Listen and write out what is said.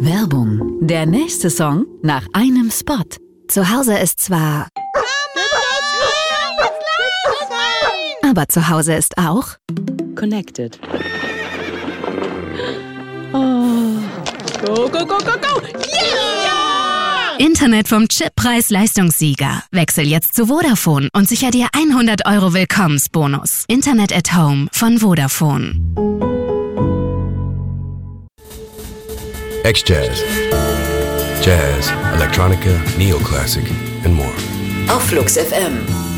Werbung. Der nächste Song nach einem Spot. Zu Hause ist zwar... Aber zu Hause ist auch... Connected. Oh. Go, go, go, go, go! Yeah! Internet vom Chippreis-Leistungssieger. Wechsel jetzt zu Vodafone und sicher dir 100 € Willkommensbonus. Internet at Home von Vodafone. X-Jazz, Jazz, Electronica, Neoclassic and more. Auf Flux FM.